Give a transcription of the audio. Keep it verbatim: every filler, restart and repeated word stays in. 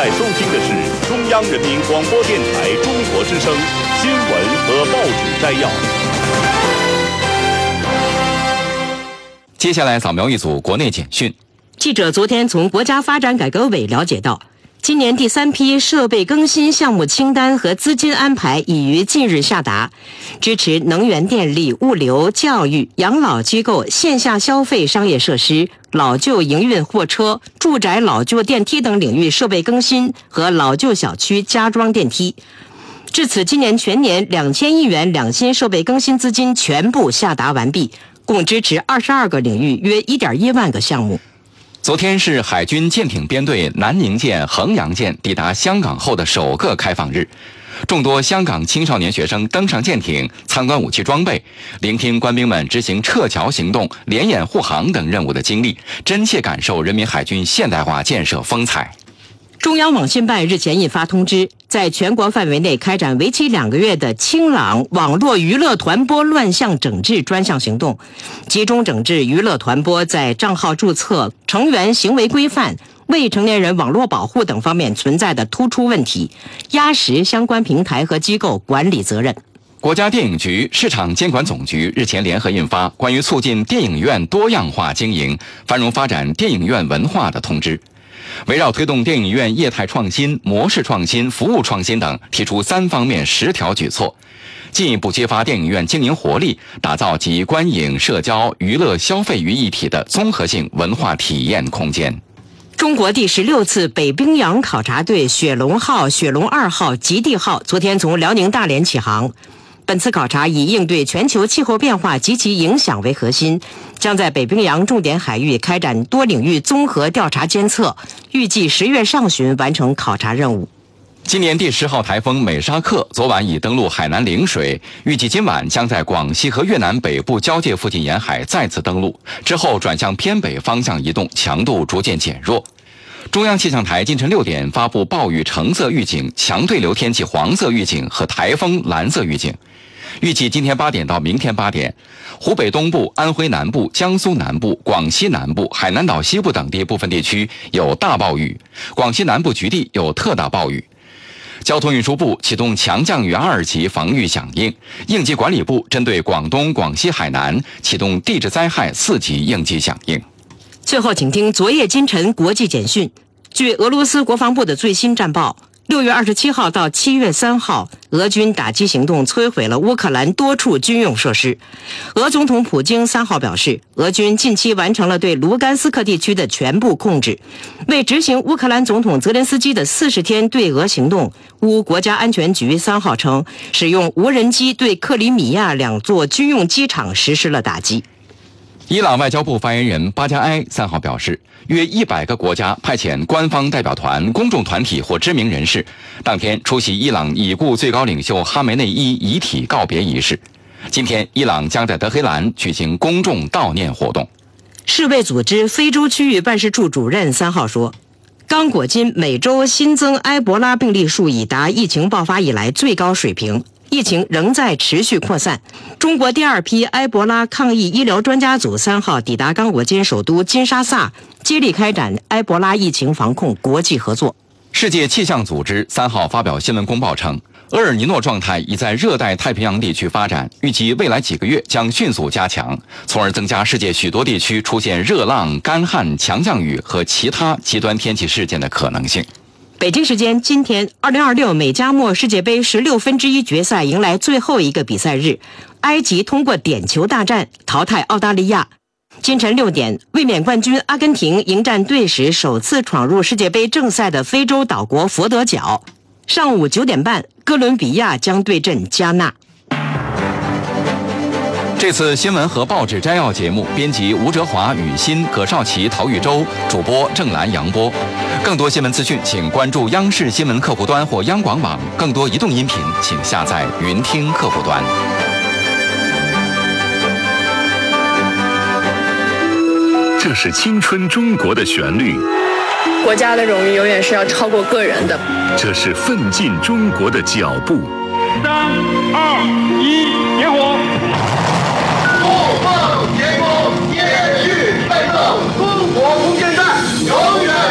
在收听的是中央人民广播电台中国之声新闻和报纸摘要。 接下来扫描一组国内简讯。 记者昨天从国家发展改革委了解到，今年第三批设备更新项目清单和资金安排已于近日下达，支持能源电力、物流、教育、养老机构、线下消费商业设施、老旧营运货车、住宅老旧电梯等领域设备更新和老旧小区加装电梯。至此，今年全年两千亿元两新设备更新资金全部下达完毕，共支持二十二个领域约 一点一万个项目。 昨天是海军舰艇编队南宁舰、衡阳舰抵达香港后的首个开放日，众多香港青少年学生登上舰艇，参观武器装备，聆听官兵们执行撤侨行动、联演护航等任务的经历，真切感受人民海军现代化建设风采。 中央网信办日前印发通知，在全国范围内开展为期两个月的清朗网络娱乐团播乱象整治专项行动，集中整治娱乐团播在账号注册、成员行为规范、未成年人网络保护等方面存在的突出问题，压实相关平台和机构管理责任。 国家电影局市场监管总局日前联合印发《关于促进电影院多样化经营、繁荣发展电影院文化的通知》，围绕推动电影院业态创新、模式创新、服务创新等，提出三方面十条举措，进一步激发电影院经营活力，打造集观影、社交、娱乐、消费于一体的综合性文化体验空间。 中国第十六次北冰洋考察队雪龙号、雪龙二号、极地号昨天从辽宁大连起航。本次考察以应对全球气候变化及其影响为核心，将在北冰洋重点海域开展多领域综合调查监测，预计十月上旬完成考察任务。 今年第十号台风美沙克昨晚已登陆海南陵水，预计今晚将在广西和越南北部交界附近沿海再次登陆，之后转向偏北方向移动，强度逐渐减弱。中央气象台今晨六点发布暴雨橙色预警、强对流天气黄色预警和台风蓝色预警。预计今天八点到明天八点，湖北东部、安徽南部、江苏南部、广西南部、海南岛西部等地部分地区有大暴雨，广西南部局地有特大暴雨。交通运输部启动强降雨二级防御响应，应急管理部针对广东、广西、海南启动地质灾害四级应急响应。 最后，请听昨夜今晨国际简讯。据俄罗斯国防部的最新战报，六月二十七号到七月三号，俄军打击行动摧毁了乌克兰多处军用设施。俄总统普京三号表示，俄军近期完成了对卢甘斯克地区的全部控制。为执行乌克兰总统泽连斯基的四十天对俄行动，乌国家安全局三号称，使用无人机对克里米亚两座军用机场实施了打击。 伊朗外交部发言人巴加埃三号表示，约一百个国家派遣官方代表团、公众团体或知名人士，当天出席伊朗已故最高领袖哈梅内伊遗体告别仪式。今天，伊朗将在德黑兰举行公众悼念活动。 世卫组织非洲区域办事处主任三号说，刚果金每周新增埃博拉病例数已达疫情爆发以来最高水平。疫情仍在持续扩散。中国第二批埃博拉抗疫医疗专家组三号抵达刚果金首都金沙萨，接力开展埃博拉疫情防控国际合作。 世界气象组织三号发表新闻公报称，厄尔尼诺状态已在热带太平洋地区发展，预计未来几个月将迅速加强，从而增加世界许多地区出现热浪、干旱、强降雨和其他极端天气事件的可能性。 北京时间今天，二零二六美加墨世界杯十六分之一决赛迎来最后一个比赛日，埃及通过点球大战淘汰澳大利亚。今晨六点，卫冕冠军阿根廷迎战队史首次闯入世界杯正赛的非洲岛国佛得角。上午九点半，哥伦比亚将对阵加纳。 这次新闻和报纸摘要节目，编辑吴哲华、雨欣、葛少奇、陶玉洲，主播郑兰、杨波。更多新闻资讯，请关注央视新闻客户端或央广网。更多移动音频，请下载云听客户端。 这是青春中国的旋律。 国家的荣誉永远是要超过个人的。 这是奋进中国的脚步。 三二一，点火！ 不放天空，坚持奋斗，中国空间站永远